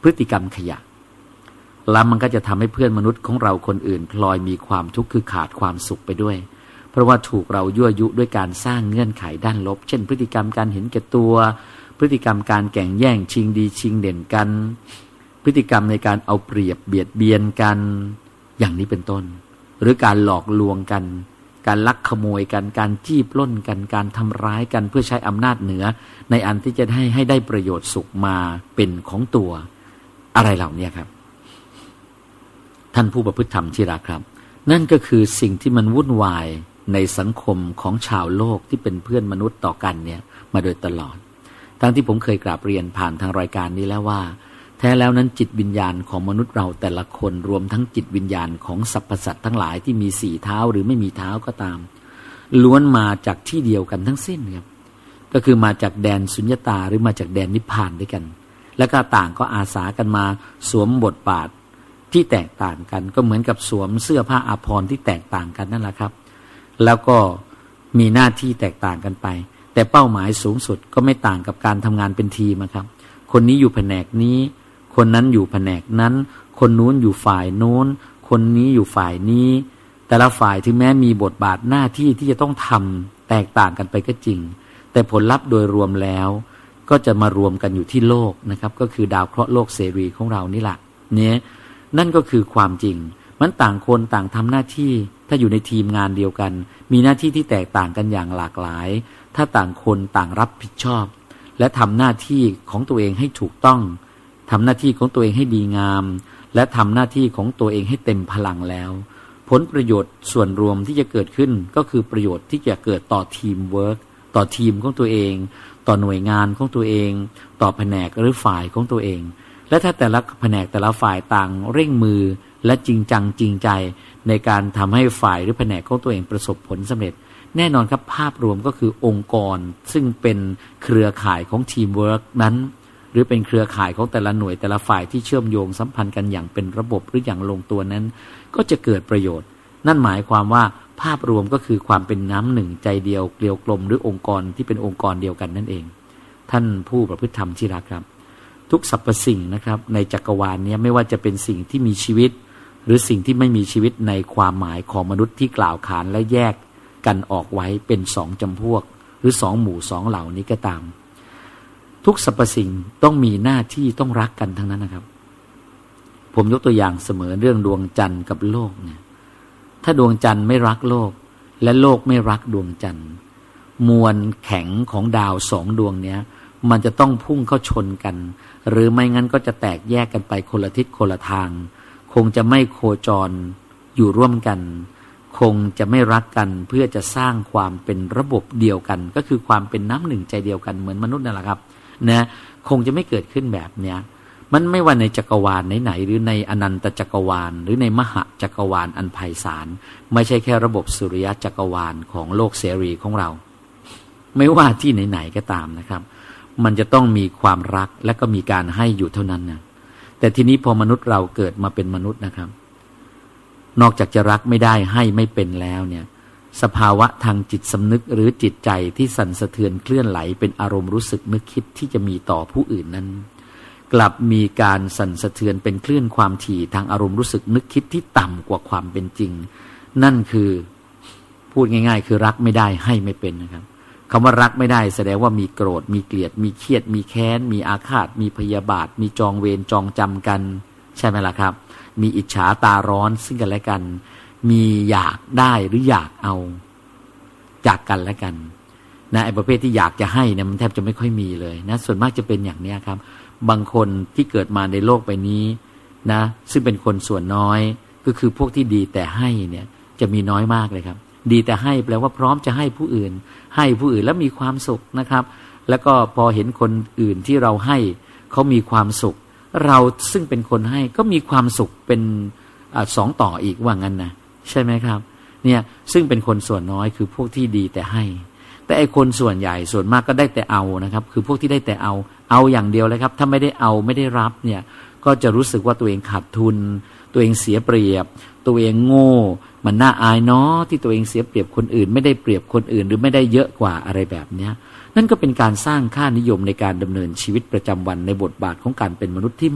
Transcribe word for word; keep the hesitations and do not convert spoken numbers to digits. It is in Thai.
พฤติกรรมขยะแล้วมันก็จะทำให้เพื่อนมนุษย์ของเราคนอื่นพลอยมีความทุกข์คือขาดความสุขไปด้วยเพราะว่าถูกเรายั่วยุด้วยการสร้างเงื่อนไขด้านลบเช่นพฤติกรรมการเห็นแก่ตัวพฤติกรรมการแข่งแย่งชิงดีชิงเด่นกันพฤติกรรมในการเอาเปรียบเบียดเบียนกันอย่างนี้เป็นต้นหรือการหลอกลวงกันการลักขโมยกันการจี้ปล้นกันการทำร้ายกันเพื่อใช้อำนาจเหนือในอันที่จะให้ให้ได้ประโยชน์สุขมาเป็นของตัวอะไรเหล่านี้ครับท่านผู้ประพฤติธรรมที่รักครับนั่นก็คือสิ่งที่มันวุ่นวายในสังคมของชาวโลกที่เป็นเพื่อนมนุษย์ต่อกันเนี่ยมาโดยตลอดทั้งที่ผมเคยกราบเรียนผ่านทางรายการนี้แล้วว่าแท้แล้วนั้นจิตวิญญาณของมนุษย์เราแต่ละคนรวมทั้งจิตวิญญาณของสรรพสัตว์ทั้งหลายที่มีสี่เท้าหรือไม่มีเท้าก็ตามล้วนมาจากที่เดียวกันทั้งสิ้นครับก็คือมาจากแดนสุญญตาหรือมาจากแดนนิพพานด้วยกันแล้วก็ต่างก็อาสากันมาสวมบทบาทที่แตกต่างกันก็เหมือนกับสวมเสื้อผ้าอาภรณ์ที่แตกต่างกันนั่นแหละครับแล้วก็มีหน้าที่แตกต่างกันไปแต่เป้าหมายสูงสุดก็ไม่ต่างกับการทำงานเป็นทีมนะครับคนนี้อยู่แผนกนี้คนนั้นอยู่แผนกนั้นคนนู้นอยู่ฝ่ายโน้นคนนี้อยู่ฝ่ายนี้แต่ละฝ่ายถึงแม้มีบทบาทหน้าที่ที่จะต้องทำแตกต่างกันไปก็จริงแต่ผลลัพธ์โดยรวมแล้วก็จะมารวมกันอยู่ที่โลกนะครับก็คือดาวเคราะห์โลกเสรีของเรานี่แหละเนี่ยนั่นก็คือความจริงมันต่างคนต่างทำหน้าที่ถ้าอยู่ในทีมงานเดียวกันมีหน้าที่ที่แตกต่างกันอย่างหลากหลายถ้าต่างคนต่างรับผิดชอบและทำหน้าที่ของตัวเองให้ถูกต้องทำหน้าที่ของตัวเองให้ดีงามและทำหน้าที่ของตัวเองให้เต็มพลังแล้วผลประโยชน์ส่วนรวมที่จะเกิดขึ้นก็คือประโยชน์ที่จะเกิดต่อทีมเวิร์กต่อทีมของตัวเองต่อหน่วยงานของตัวเองต่อแผนกหรือฝ่ายของตัวเองและถ้าแต่ละแผนกแต่ละฝ่ายต่างเร่งมือและจริงจังจริงใจในการทำให้ฝ่ายหรือแผนกของตัวเองประสบผลสำเร็จแน่นอนครับภาพรวมก็คือองค์กรซึ่งเป็นเครือข่ายของทีมเวิร์กนั้นหรือเป็นเครือข่ายของแต่ละหน่วยแต่ละฝ่ายที่เชื่อมโยงสัมพันธ์กันอย่างเป็นระบบหรืออย่างลงตัวนั้นก็จะเกิดประโยชน์นั่นหมายความว่าภาพรวมก็คือความเป็นน้ำหนึ่งใจเดียวเกลียวกลมหรือองค์กรที่เป็นองค์กรเดียวกันนั่นเองท่านผู้ประพฤติธรรมที่รักครับทุกสรรพสิ่งนะครับในจักรวาลนี้ไม่ว่าจะเป็นสิ่งที่มีชีวิตหรือสิ่งที่ไม่มีชีวิตในความหมายของมนุษย์ที่กล่าวขานและแยกกันออกไว้เป็นสองจำพวกหรือสองหมู่สองเหล่านี้ก็ตามทุกสรรพสิ่งต้องมีหน้าที่ต้องรักกันทั้งนั้นนะครับผมยกตัวอย่างเสมอเรื่องดวงจันทร์กับโลกเนี่ยถ้าดวงจันทร์ไม่รักโลกและโลกไม่รักดวงจันทร์มวลแข็งของดาวสองดวงเนี้ยมันจะต้องพุ่งเข้าชนกันหรือไม่งั้นก็จะแตกแยกกันไปคนละทิศคนละทางคงจะไม่โคจรอยู่ร่วมกันคงจะไม่รักกันเพื่อจะสร้างความเป็นระบบเดียวกันก็คือความเป็นน้ำหนึ่งใจเดียวกันเหมือนมนุษย์นั่นแหละครับนะคงจะไม่เกิดขึ้นแบบเนี้ยมันไม่ว่าในจักรวาลไหนๆหรือในอนันตจักรวาลหรือในมหจักรวาลอันไพศาลไม่ใช่แค่ระบบสุริยะจักรวาลของโลกเสรีของเราไม่ว่าที่ไหนๆก็ตามนะครับมันจะต้องมีความรักและก็มีการให้อยู่เท่านั้นนะแต่ทีนี้พอมนุษย์เราเกิดมาเป็นมนุษย์นะครับนอกจากจะรักไม่ได้ให้ไม่เป็นแล้วเนี่ยสภาวะทางจิตสำนึกหรือจิตใจที่สั่นสะเทือนเคลื่อนไหลเป็นอารมณ์รู้สึกนึกคิดที่จะมีต่อผู้อื่นนั้นกลับมีการสั่นสะเทือนเป็นคลื่นความถี่ทางอารมณ์รู้สึกนึกคิดที่ต่ำกว่าความเป็นจริงนั่นคือพูดง่ายๆคือรักไม่ได้ให้ไม่เป็นนะครับคำว่ารักไม่ได้แสดงว่ามีโกรธมีเกลียดมีเครียดมีแค้นมีอาฆาตมีพยาบาทมีจองเวรจองจำกันใช่ไหมล่ะครับมีอิจฉาตาร้อนซึ่งกันและกันมีอยากได้หรืออยากเอาจากกันและกันนะไอ้ประเภทที่อยากจะให้เนี่ยมันแทบจะไม่ค่อยมีเลยนะส่วนมากจะเป็นอย่างนี้ครับบางคนที่เกิดมาในโลกใบนี้นะซึ่งเป็นคนส่วนน้อยก็คือพวกที่ดีแต่ให้เนี่ยจะมีน้อยมากเลยครับดีแต่ให้แปลว่าพร้อมจะให้ผู้อื่นให้ผู้อื่นแล้วมีความสุขนะครับแล้วก็พอเห็นคนอื่นที่เราให้เขามีความสุขเราซึ่งเป็นคนให้ก็มีความสุขเป็นอ่าสองต่ออีกว่างั้นนะใช่ไหมครับเนี่ยซึ่งเป็นคนส่วนน้อยคือพวกที่ดีแต่ให้แต่ไอ้คนส่วนใหญ่ส่วนมากก็ได้แต่เอานะครับคือพวกที่ได้แต่เอาเอาอย่างเดียวเลยครับถ้าไม่ได้เอาไม่ได้รับเนี่ยก็จะรู้สึกว่าตัวเองขาดทุนตัวเองเสียเปรียบตัวเองโง่มันน่าอายเนาะที่ตัวเองเสียเปรียบคนอื่นไม่ได้เปรียบคนอื่นหรือไม่ได้เยอะกว่าอะไรแบบเนี้ยนั่นก็เป็นการสร้างค่านิยมในการดำเนินชีวิตประจำวันในบทบาทของการเป็นมนุษย์ที่